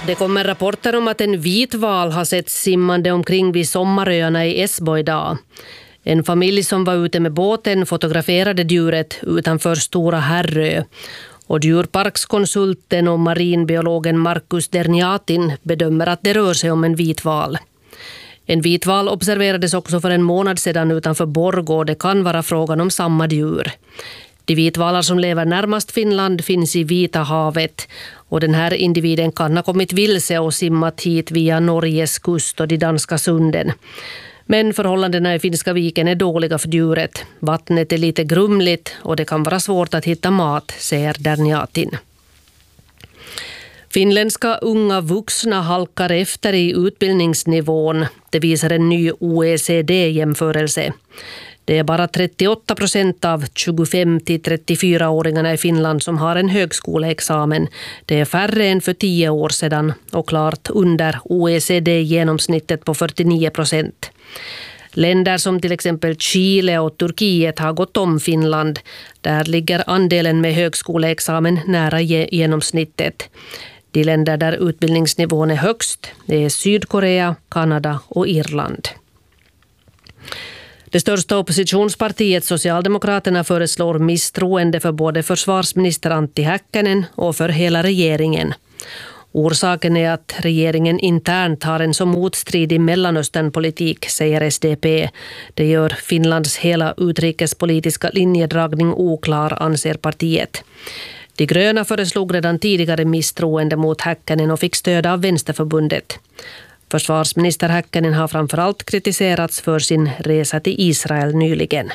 Det kommer rapporter om att en vit val har sett simmande omkring vid sommaröarna i Esbo idag. En familj som var ute med båten fotograferade djuret utanför Stora Herrö. Och djurparkskonsulten och marinbiologen Markus Derniatin bedömer att det rör sig om en vit val. En vit val observerades också för en månad sedan utanför Borgå och det kan vara frågan om samma djur. De vitvalar som lever närmast Finland finns i Vita havet och den här individen kan ha kommit vilse och simmat hit via Norges kust och de danska sunden. Men förhållandena i Finska viken är dåliga för djuret. Vattnet är lite grumligt och det kan vara svårt att hitta mat, säger Derniatin. Finländska unga vuxna halkar efter i utbildningsnivån. Det visar en ny OECD-jämförelse. Det är bara 38% av 25-34-åringarna i Finland som har en högskoleexamen. Det är färre än för 10 år sedan och klart under OECD-genomsnittet på 49%. Länder som till exempel Chile och Turkiet har gått om Finland. Där ligger andelen med högskoleexamen nära genomsnittet. De länder där utbildningsnivån är högst är Sydkorea, Kanada och Irland. Det största oppositionspartiet Socialdemokraterna föreslår misstroende för både försvarsminister Antti Häkkänen och för hela regeringen. Orsaken är att regeringen internt har en så motstridig Mellanösternpolitik, säger SDP. Det gör Finlands hela utrikespolitiska linjedragning oklar, anser partiet. De gröna föreslog redan tidigare misstroende mot Häkkänen och fick stöd av Vänsterförbundet. Försvarsminister Häkkänen har framförallt kritiserats för sin resa till Israel nyligen.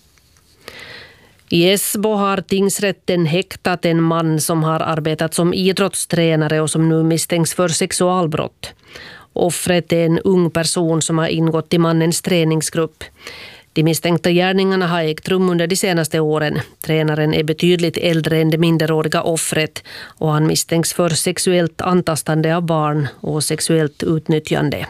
I Esbo har tingsrätten häktat en man som har arbetat som idrottstränare och som nu misstänks för sexualbrott. Offret är en ung person som har ingått i mannens träningsgrupp. De misstänkta gärningarna har ägt rum under de senaste åren. Tränaren är betydligt äldre än det minderåriga offret och han misstänks för sexuellt antastande av barn och sexuellt utnyttjande.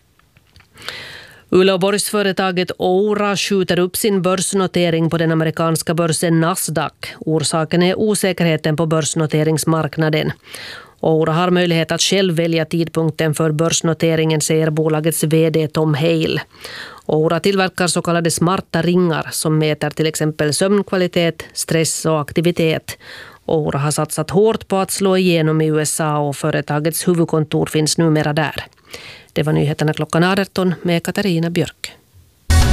Uleåborgsföretaget Oura skjuter upp sin börsnotering på den amerikanska börsen Nasdaq. Orsaken är osäkerheten på börsnoteringsmarknaden. Oura har möjlighet att själv välja tidpunkten för börsnoteringen, säger bolagets vd Tom Hale. Oura tillverkar så kallade smarta ringar som mäter till exempel sömnkvalitet, stress och aktivitet. Oura har satsat hårt på att slå igenom i USA och företagets huvudkontor finns numera där. Det var nyheterna klockan 18 med Katarina Björk.